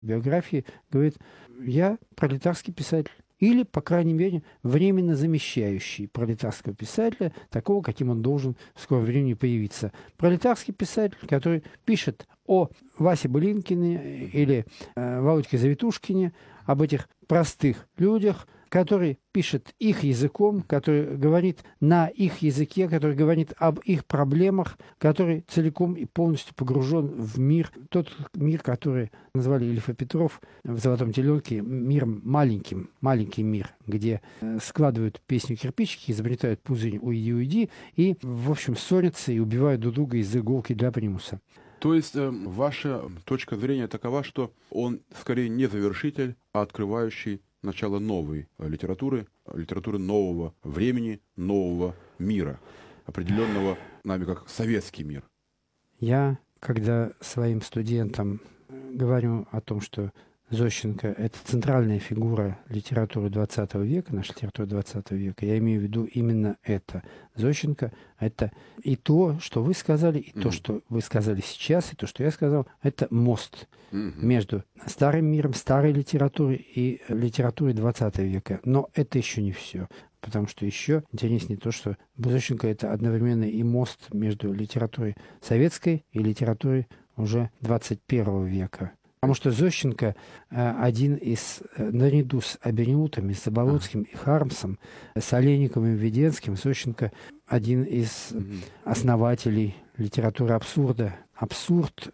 биографии, говорит: я пролетарский писатель. Или, по крайней мере, временно замещающий пролетарского писателя, такого, каким он должен в скором времени появиться. Пролетарский писатель, который пишет о Васе Былинкине или Володьке Завитушкине, об этих простых людях, который пишет их языком, который говорит на их языке, который говорит об их проблемах, который целиком и полностью погружен в мир, тот мир, который назвали Ильф и Петров в «Золотом теленке» миром маленьким, маленький мир, где складывают песню кирпичики, изобретают пузырь «Уйди, уйди» и, в общем, ссорятся и убивают друг друга из иголки для примуса. То есть ваша точка зрения такова, что он скорее не завершитель, а открывающий начало новой литературы, литературы нового времени, нового мира, определенного нами как советский мир. Я, когда своим студентам говорю о том, что Зощенко – это центральная фигура литературы XX века, нашей литературы XX века, я имею в виду именно это. Зощенко – это и то, что вы сказали, и то, что вы сказали сейчас, и то, что я сказал, это мост между старым миром, старой литературой и литературой XX века. Но это еще не все. Потому что еще интереснее то, что Зощенко – это одновременно и мост между литературой советской и литературой уже XXI века. Потому что Зощенко один из, наряду с Абериутами, с Заболоцким и Хармсом, с Олейниковым и Введенским, Зощенко один из основателей литературы абсурда. Абсурд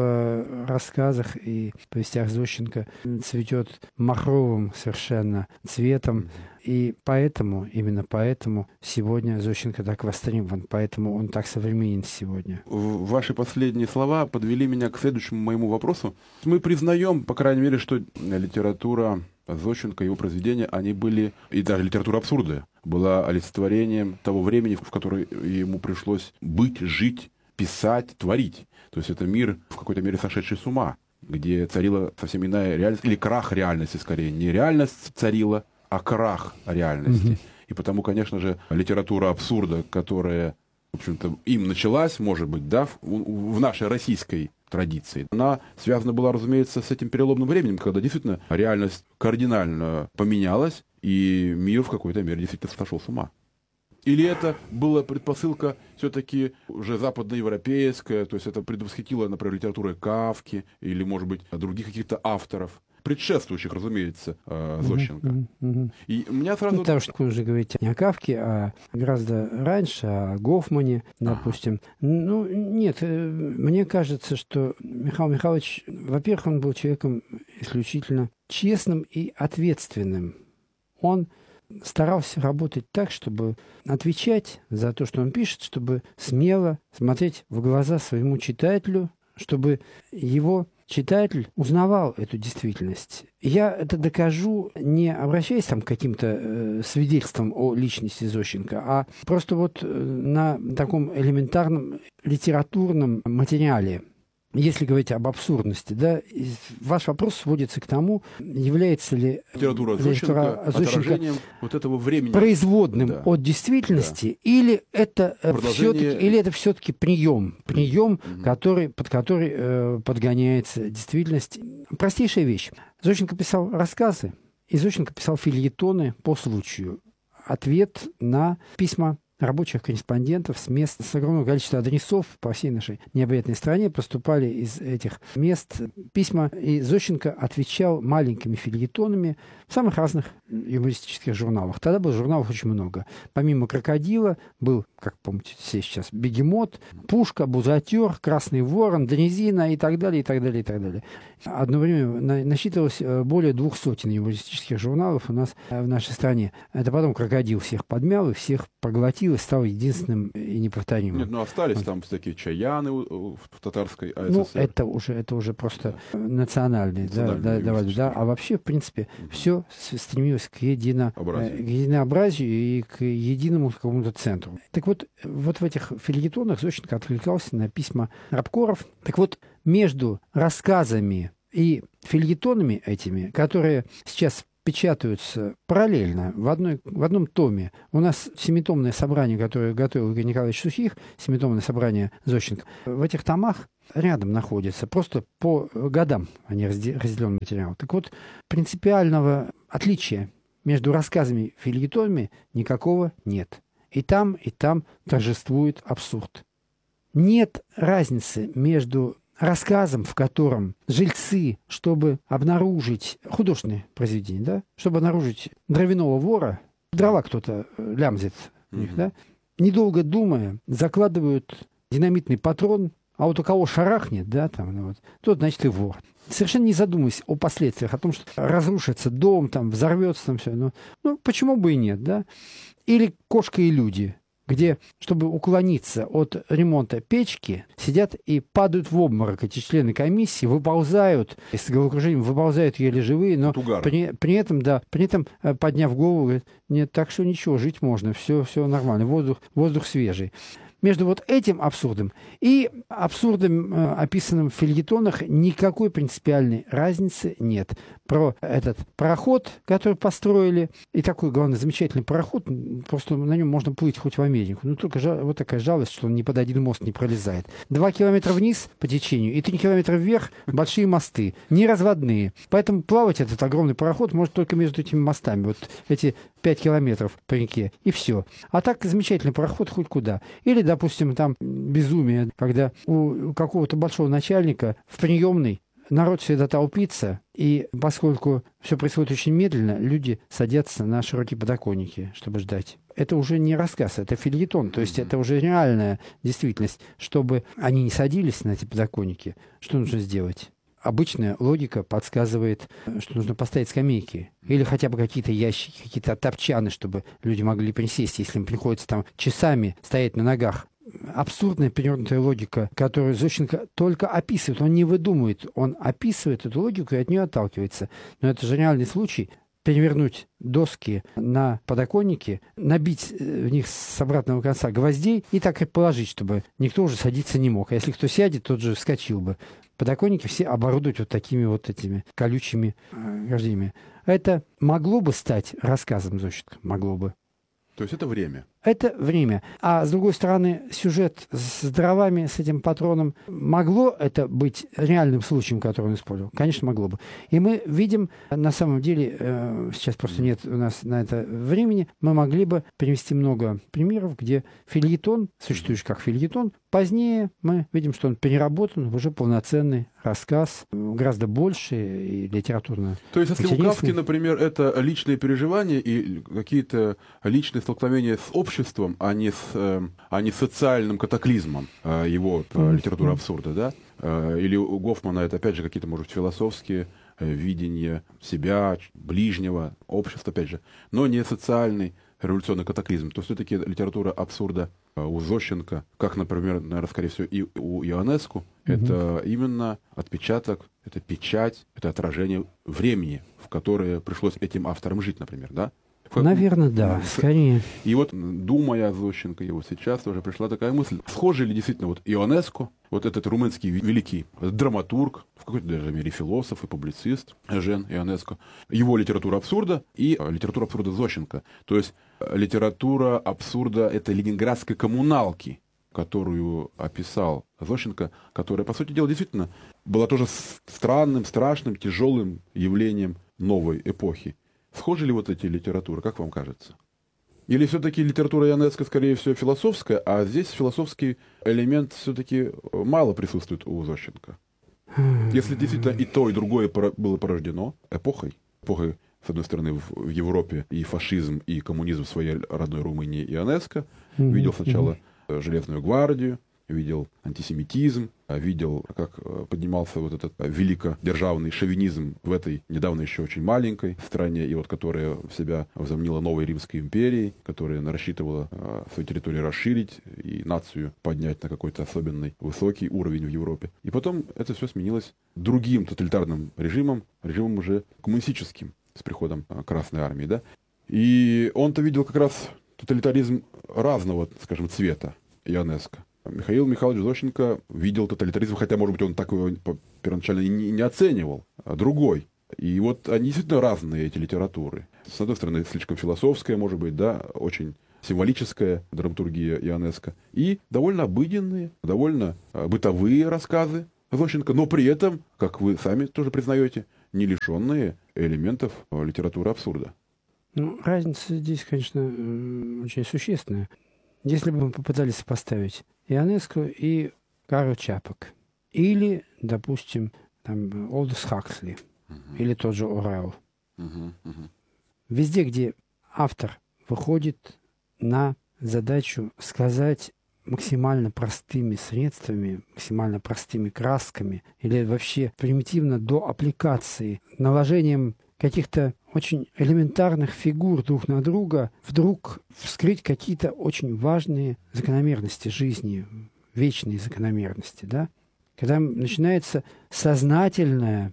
в рассказах и повестях Зощенко цветет махровым совершенно цветом. И поэтому, именно поэтому сегодня Зощенко так востребован, поэтому он так современен сегодня. Ваши последние слова подвели меня к следующему моему вопросу. Мы признаем, по крайней мере, что литература Зощенко, его произведения, они были, и даже литература абсурда, была олицетворением того времени, в которое ему пришлось быть, жить, писать, творить. То есть это мир, в какой-то мере, сошедший с ума, где царила совсем иная реальность, или крах реальности скорее. Не реальность царила, а крах реальности. И потому, конечно же, литература абсурда, которая, в общем-то, им началась, может быть, да, в нашей российской традиции, она связана была, разумеется, с этим переломным временем, когда действительно реальность кардинально поменялась, и мир в какой-то мере действительно сошел с ума. Или это была предпосылка все-таки уже западноевропейская, то есть это предвосхитило, например, литературу Кафки или, может быть, других каких-то авторов, предшествующих, разумеется, Зощенко. И у меня сразу... Потому что вы уже говорите не о Кафке, а гораздо раньше, о Гофмане, допустим. Ну, нет, мне кажется, что Михаил Михайлович, во-первых, он был человеком исключительно честным и ответственным. Он старался работать так, чтобы отвечать за то, что он пишет, чтобы смело смотреть в глаза своему читателю, чтобы его читатель узнавал эту действительность. Я это докажу, не обращаясь там к каким-то свидетельствам о личности Зощенко, а просто вот на таком элементарном литературном материале. Если говорить об абсурдности, да, ваш вопрос сводится к тому, является ли литература Зощенко отражением вот этого времени производным от действительности, или это все-таки прием, под который подгоняется действительность. Простейшая вещь. Зощенко писал рассказы, и Зощенко писал фельетоны по случаю. Ответ на письма рабочих корреспондентов с мест, с огромного количества адресов по всей нашей необъятной стране поступали из этих мест письма, и Зощенко отвечал маленькими фельетонами в самых разных юмористических журналах. Тогда было журналов очень много. Помимо «Крокодила» был, как помните все сейчас, «Бегемот», «Пушка», «Бузатер», «Красный ворон», «Дрезина» и так далее, и так далее, и так далее. Одно время насчитывалось более 200 юмористических журналов у нас в нашей стране. Это потом «Крокодил» всех подмял и всех поглотил и стал единственным и неповторимым. Нет, ну остались там такие чаяны в татарской АССР. Ну, это уже просто национальные, да. А вообще, в принципе, все стремилось к единообразию и к единому какому-то центру. Так вот в этих фельетонах Зощенко откликался на письма рабкоров. Так вот, между рассказами и фельетонами этими, которые сейчас печатаются параллельно в одном томе. У нас 7-томное собрание, которое готовил Игорь Николаевич Сухих, 7-томное собрание Зощенко. В этих томах рядом находятся, просто по годам они разделен материал. Так вот, принципиального отличия между рассказами и фельетонами никакого нет. И там торжествует абсурд. Нет разницы между рассказом, в котором жильцы, чтобы обнаружить художественное произведение, да, чтобы обнаружить дровяного вора, дрова кто-то лямзит у них, да, недолго думая, закладывают динамитный патрон, а вот у кого шарахнет, да, там, ну, вот, тот, значит, и вор. Совершенно не задумываясь о последствиях, о том, что разрушится дом, там, взорвется, там все. Ну, почему бы и нет, да? Или «Кошка и люди», где, чтобы уклониться от ремонта печки, сидят и падают в обморок эти члены комиссии, выползают, с головокружением выползают еле живые, но при этом, подняв голову, говорят: нет, так что ничего, жить можно, все нормально, воздух свежий. Между вот этим абсурдом и абсурдом, описанным в фельетонах, никакой принципиальной разницы нет. Про этот пароход, который построили, и такой, главное, замечательный пароход, просто на нем можно плыть хоть в Америку. Ну, только вот такая жалость, что он ни под один мост не пролезает. 2 километра вниз по течению и 3 километра вверх большие мосты, не разводные. Поэтому плавать этот огромный пароход может только между этими мостами. Вот эти 5 километров по реке, и все. А так замечательный пароход хоть куда. Или, допустим, там безумие, когда у какого-то большого начальника в приемной народ всегда толпится, и поскольку все происходит очень медленно, люди садятся на широкие подоконники, чтобы ждать. Это уже не рассказ, это фельетон, то есть это уже реальная действительность. Чтобы они не садились на эти подоконники, что нужно сделать? Обычная логика подсказывает, что нужно поставить скамейки или хотя бы какие-то ящики, какие-то топчаны, чтобы люди могли присесть, если им приходится там часами стоять на ногах. Абсурдная перевернутая логика, которую Зощенко только описывает, он не выдумывает, он описывает эту логику и от нее отталкивается. Но это же реальный случай. Перевернуть доски на подоконнике, набить в них с обратного конца гвоздей и так и положить, чтобы никто уже садиться не мог. А если кто сядет, тот же вскочил бы. Подоконники все оборудовать вот такими вот этими колючими ограждениями. Это могло бы стать рассказом Зощенко? Могло бы. То есть это время. Это время. А с другой стороны, сюжет с дровами, с этим патроном, могло это быть реальным случаем, который он использовал? Конечно, могло бы. И мы видим, на самом деле, сейчас просто нет у нас на это времени, мы могли бы привести много примеров, где фельетон, существующий как фельетон, позднее мы видим, что он переработан в уже полноценный рассказ, гораздо больше и литературно. То есть, если у Кафки, например, это личные переживания и какие-то личные столкновения с обществом, а не с социальным катаклизмом его литература абсурда, да? Или у Гофмана это, опять же, какие-то, может быть, философские видения себя, ближнего, общества, опять же, но не социальный революционный катаклизм. То все-таки литература абсурда у Зощенко, как, например, наверное, скорее всего, и у Ионеску, это именно отпечаток, это печать, это отражение времени, в которое пришлось этим авторам жить, например, да? Наверное, да, скорее. И вот, думая о Зощенко, и вот сейчас тоже пришла такая мысль. Схожи ли действительно вот Ионеску, вот этот румынский великий драматург, в какой-то даже мере философ и публицист Жен Ионеску, его литература абсурда и литература абсурда Зощенко. То есть литература абсурда — это ленинградской коммуналки, которую описал Зощенко, которая, по сути дела, действительно была тоже странным, страшным, тяжелым явлением новой эпохи. Схожи ли вот эти литературы, как вам кажется? Или все-таки литература Ионеско, скорее всего, философская, а здесь философский элемент все-таки мало присутствует у Зощенко? Если действительно и то, и другое было порождено эпохой, с одной стороны, в Европе и фашизм, и коммунизм в своей родной Румынии Ионеско, видел сначала Железную гвардию, видел антисемитизм, видел, как поднимался вот этот великодержавный шовинизм в этой недавно еще очень маленькой стране, и вот которая в себя возомнила новой Римской империей, которая рассчитывала свою территорию расширить и нацию поднять на какой-то особенный высокий уровень в Европе. И потом это все сменилось другим тоталитарным режимом уже коммунистическим, с приходом Красной Армии, да. И он-то видел как раз тоталитаризм разного, скажем, цвета, Ионеско. Михаил Михайлович Зощенко видел тоталитаризм, хотя, может быть, он так его первоначально и не оценивал, а другой. И вот они действительно разные, эти литературы. С одной стороны, слишком философская, может быть, да, очень символическая драматургия Ионеско, и довольно обыденные, довольно бытовые рассказы Зощенко, но при этом, как вы сами тоже признаете, не лишенные элементов литературы абсурда. Ну, разница здесь, конечно, очень существенная. Если бы мы попытались сопоставить Ионеско и Карл Чапек, или, допустим, там, Олдос Хаксли, или тот же Орел. Везде, где автор выходит на задачу сказать максимально простыми средствами, максимально простыми красками, или вообще примитивно до аппликации, наложением каких-то очень элементарных фигур друг на друга, вдруг вскрыть какие-то очень важные закономерности жизни, вечные закономерности, да? Когда начинается сознательное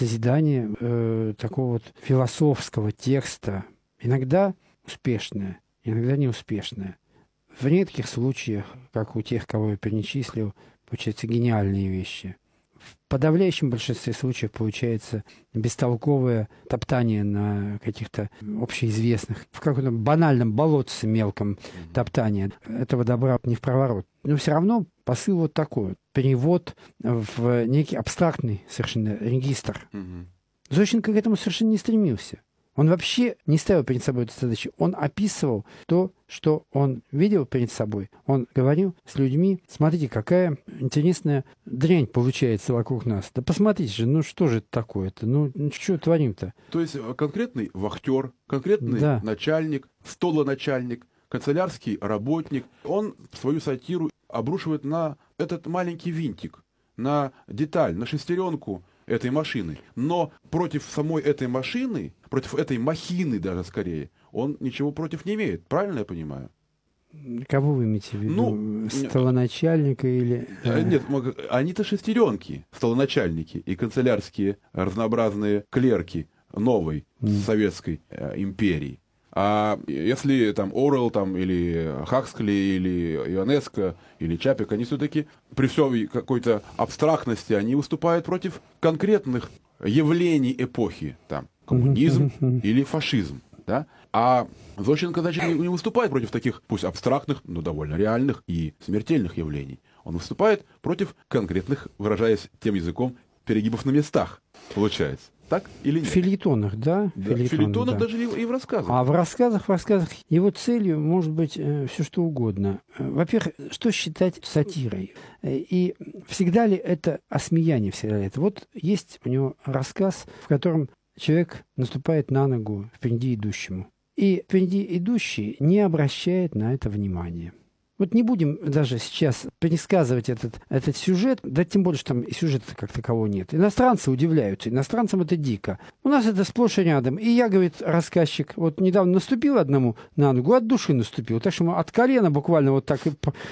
созидание такого вот философского текста, иногда успешное, иногда неуспешное. В редких случаях, как у тех, кого я перечислил, получаются гениальные вещи. В подавляющем большинстве случаев получается бестолковое топтание на каких-то общеизвестных, в каком-то банальном болотце мелком топтание. Этого добра не в проворот. Но все равно посыл вот такой. Перевод в некий абстрактный совершенно регистр. Зощенко к этому совершенно не стремился. Он вообще не ставил перед собой эту задачу. Он описывал то, что он видел перед собой. Он говорил с людьми: смотрите, какая интересная дрянь получается вокруг нас. Да посмотрите же, ну что же это такое-то? Ну что творим-то? То есть конкретный вахтер, конкретный начальник, столоначальник, канцелярский работник, он свою сатиру обрушивает на этот маленький винтик, на деталь, на шестеренку этой машины. Но против самой этой машины, против этой махины даже скорее, он ничего против не имеет. Правильно я понимаю? Кого вы имеете в виду? Столоначальника или... Нет, они-то шестеренки, столоначальники и канцелярские разнообразные клерки новой советской империи. А если там Орел, там, или Хаксли, или Ионеско, или Чапек, они все-таки при всей какой-то абстрактности, они выступают против конкретных явлений эпохи, там, коммунизм или фашизм, да? А Зощенко, значит, не выступает против таких, пусть абстрактных, но довольно реальных и смертельных явлений. Он выступает против конкретных, выражаясь тем языком, перегибов на местах, получается. Так или нет? В фельетонах, да? В фельетонах даже и в рассказах. А в рассказах его целью может быть все что угодно. Во-первых, что считать сатирой? И всегда ли это осмеяние, всегда ли это? Вот есть у него рассказ, в котором человек наступает на ногу впереди идущему. И впереди идущий не обращает на это внимания. Вот не будем даже сейчас пересказывать этот сюжет, да тем более, что там и сюжета как такового нет. Иностранцы удивляются, иностранцам это дико. У нас это сплошь и рядом. И я, говорит рассказчик, вот недавно наступил одному на ногу, от души наступил, так что от колена буквально вот так и...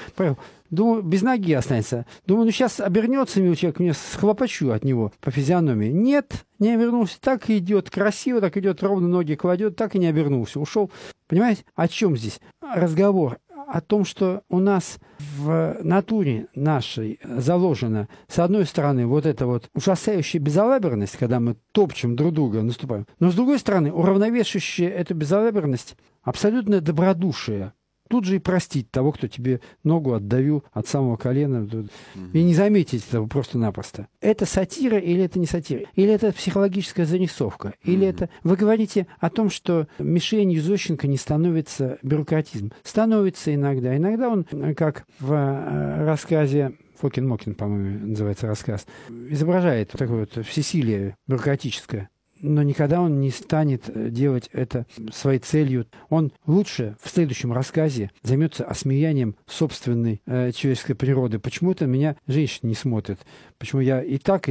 Думаю, без ноги останется. Думаю, ну сейчас обернется милый человек, мне схлопочу от него по физиономии. Нет, не обернулся. Так и идет красиво, так идет ровно, ноги кладет, так и не обернулся. Ушел. Понимаете, о чем здесь разговор? О том, что у нас в натуре нашей заложена, с одной стороны, вот эта вот ужасающая безалаберность, когда мы топчем друг друга, наступаем, но с другой стороны, уравновешивающая эту безалаберность абсолютное добродушие. Тут же и простить того, кто тебе ногу отдавил от самого колена, и не заметить этого просто-напросто. Это сатира или это не сатира? Или это психологическая зарисовка? Или это... Вы говорите о том, что мишенью Зощенко не становится бюрократизм. Становится иногда. Иногда он, как в рассказе «Фокин-Мокин», по-моему, называется рассказ, изображает такое вот всесилие бюрократическое. Но никогда он не станет делать это своей целью. Он лучше в следующем рассказе займется осмеянием собственной человеческой природы. Почему это меня женщины не смотрят? Почему я и так,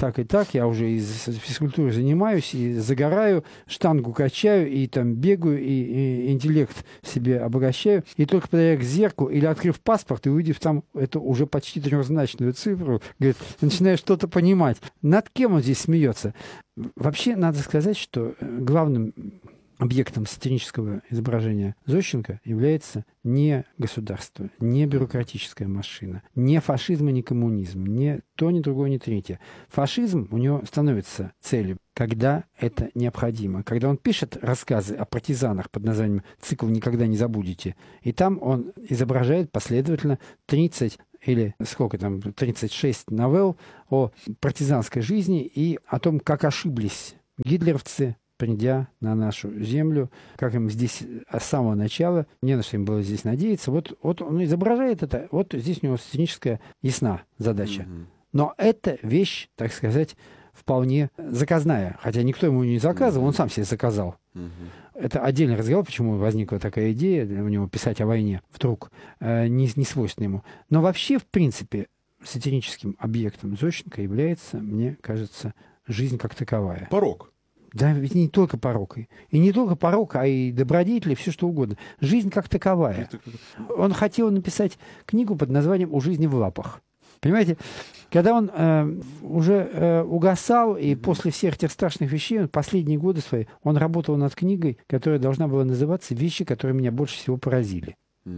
я уже из физкультуры занимаюсь, и загораю, штангу качаю, и там бегаю, и интеллект себе обогащаю. И только подойдя к зеркалу или открыв паспорт и увидев там эту уже почти трехзначную цифру, говорит, начинаю что-то понимать. Над кем он здесь смеется? Вообще, надо сказать, что главным объектом сатирического изображения Зощенко является не государство, не бюрократическая машина, не фашизм и не коммунизм, не то, ни другое, ни третье. Фашизм у него становится целью. когда это необходимо. Когда он пишет рассказы о партизанах под названием «Цикл «Никогда не забудете», и там он изображает последовательно 30 или сколько там, 36 новелл о партизанской жизни и о том, как ошиблись гитлеровцы, придя на нашу землю, как им здесь с самого начала, не на что им было здесь надеяться. Вот он изображает это, вот здесь у него сценическая ясна задача. Но это вещь, так сказать, вполне заказная. Хотя никто ему не заказывал, он сам себе заказал. Это отдельный разговор, почему возникла такая идея у него писать о войне вдруг, не свойственно ему. Но вообще, в принципе, сатирическим объектом Зощенко является, мне кажется, жизнь как таковая. Порок. Да, ведь не только порок. И не только порок, а и добродетели, все что угодно. Жизнь как таковая. Он хотел написать книгу под названием «У жизни в лапах». Понимаете, когда он уже угасал, и после всех этих страшных вещей, последние годы свои, он работал над книгой, которая должна была называться «Вещи, которые меня больше всего поразили».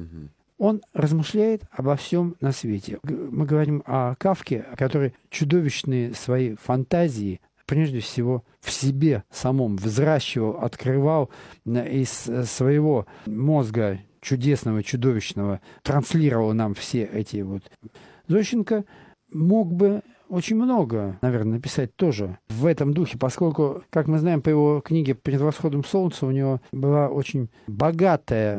Он размышляет обо всем на свете. Мы говорим о Кафке, который чудовищные свои фантазии прежде всего в себе самом взращивал, открывал из своего мозга чудесного, чудовищного, транслировал нам все эти вот. Зощенко мог бы очень много, наверное, написать тоже в этом духе, поскольку, как мы знаем по его книге «Перед восходом солнца», у него была очень богатая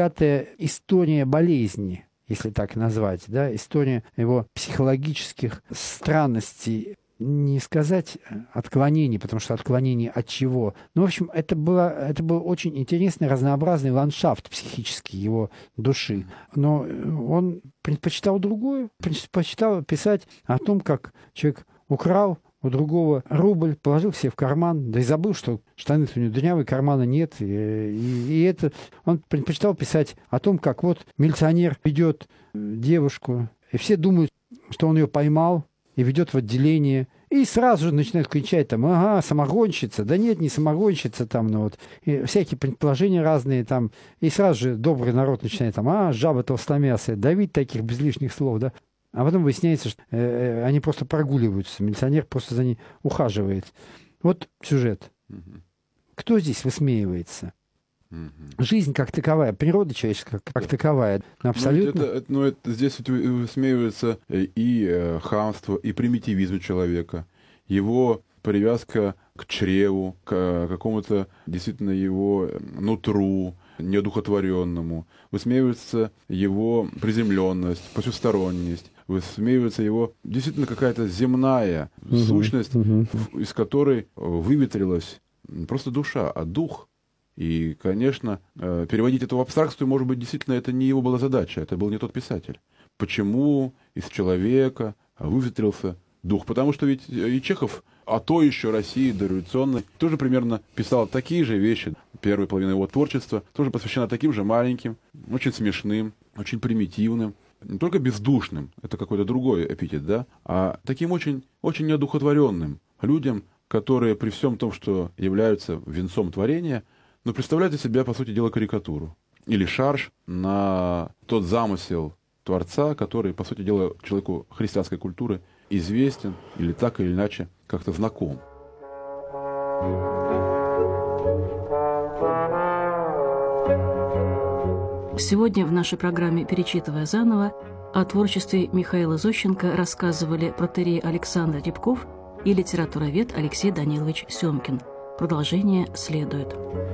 история болезни, если так назвать, да, история его психологических странностей, не сказать отклонений, потому что отклонений от чего. Ну, в общем, это был очень интересный, разнообразный ландшафт психический его души. Но он предпочитал другое, предпочитал писать о том, как человек украл у другого рубль, положил себе в карман, да и забыл, что штаны у него дырявые, кармана нет. И это он предпочитал писать о том, как вот милиционер ведет девушку, и все думают, что он ее поймал, и ведет в отделение, и сразу же начинает кричать там: ага, самогонщица, да нет, не самогонщица там, ну вот, и всякие предположения разные там, и сразу же добрый народ начинает там: жаба толстомясая, давить таких без лишних слов, да. А потом выясняется, что они просто прогуливаются, милиционер просто за ней ухаживает. Вот сюжет. Кто здесь высмеивается? Жизнь как таковая, природа человеческая как таковая, абсолютно. Здесь высмеивается и хамство, и примитивизм человека, его привязка к чреву, к какому-то действительно его нутру, неодухотворенному. Высмеивается его приземленность, потусторонность, высмеивается его действительно какая-то земная сущность, из которой выветрилась просто душа, а дух. И, конечно, переводить это в абстракцию, может быть, действительно, это не его была задача, это был не тот писатель. Почему из человека выветрился дух? Потому что ведь и Чехов, а то еще России дореволюционной, тоже примерно писал такие же вещи. Первая половина его творчества тоже посвящена таким же маленьким, очень смешным, очень примитивным, не только бездушным, это какой-то другой эпитет, да, а таким очень, очень неодухотворенным людям, которые при всем том, что являются венцом творения, но представляют из себя, по сути дела, карикатуру. Или шарж на тот замысел Творца, который, по сути дела, человеку христианской культуры известен или так или иначе как-то знаком. Сегодня в нашей программе «Перечитывая заново» о творчестве Михаила Зощенко рассказывали протоиерей Александр Рябков и литературовед Алексей Данилович Семкин. Продолжение следует.